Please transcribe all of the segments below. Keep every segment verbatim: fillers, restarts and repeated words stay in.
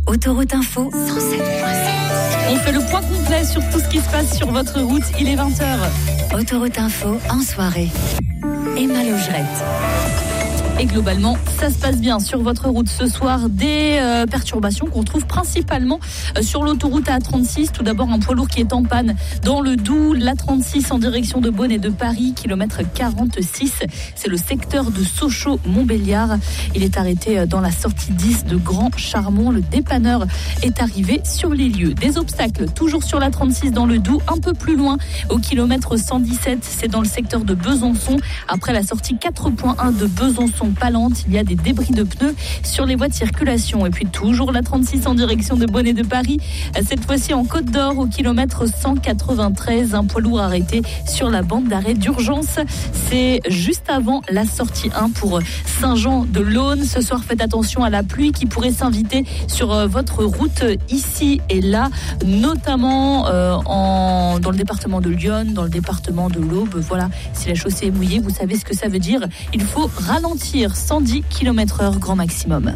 Autoroute Info cent sept virgule sept. On fait le point complet sur tout ce qui se passe sur votre route. Il est vingt heures. Autoroute Info en soirée. Emma Logerette. Et globalement, ça se passe bien sur votre route ce soir. Des euh, perturbations qu'on trouve principalement euh, sur l'autoroute A trente-six. Tout d'abord, un poids lourd qui est en panne dans le Doubs. L'A trente-six en direction de Beaune et de Paris, kilomètre quarante-six. C'est le secteur de Sochaux-Montbéliard. Il est arrêté dans la sortie dix de Grand Charmont. Le dépanneur est arrivé sur les lieux. Des obstacles toujours sur l'A trente-six dans le Doubs. Un peu plus loin, au kilomètre cent dix-sept, c'est dans le secteur de Besançon. Après la sortie quatre point un de Besançon, Palante, il y a des débris de pneus sur les voies de circulation. Et puis toujours la trente-six en direction de Beaune et de Paris, cette fois-ci en Côte d'Or au kilomètre cent quatre-vingt-treize, un poids lourd arrêté sur la bande d'arrêt d'urgence. C'est juste avant la sortie un pour Saint-Jean-de-Laune. Ce soir, faites attention à la pluie qui pourrait s'inviter sur votre route ici et là, notamment euh, en, dans le département de Lyon, dans le département de l'Aube. Voilà, si la chaussée est mouillée, vous savez ce que ça veut dire. Il faut ralentir. cent dix kilomètres heure grand maximum.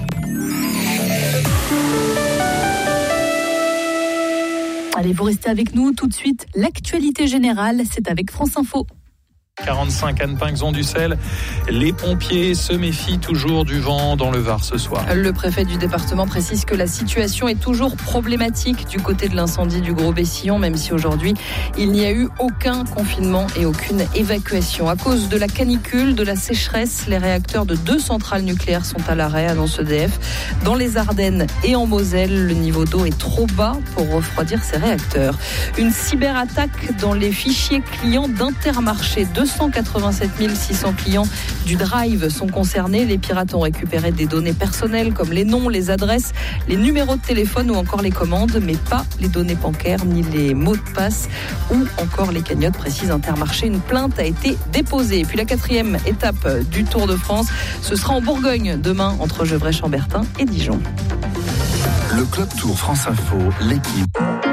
Allez, vous restez avec nous tout de suite. L'actualité générale, c'est avec France Info. quarante-cinq Anne-Pinxon-Dussel. Les pompiers se méfient toujours du vent dans le Var ce soir. Le préfet du département précise que la situation est toujours problématique du côté de l'incendie du Gros-Bessillon, même si aujourd'hui il n'y a eu aucun confinement et aucune évacuation. À cause de la canicule, de la sécheresse, les réacteurs de deux centrales nucléaires sont à l'arrêt, annonce E D F. Dans les Ardennes et en Moselle, le niveau d'eau est trop bas pour refroidir ces réacteurs. Une cyberattaque dans les fichiers clients d'Intermarché. deux cent quatre-vingt-sept mille six cents clients du Drive sont concernés. Les pirates ont récupéré des données personnelles comme les noms, les adresses, les numéros de téléphone ou encore les commandes, mais pas les données bancaires ni les mots de passe ou encore les cagnottes, précise Intermarché. Une plainte a été déposée. Et puis la quatrième étape du Tour de France, ce sera en Bourgogne demain entre Gevrey-Chambertin et Dijon. Le Club Tour France Info, l'équipe.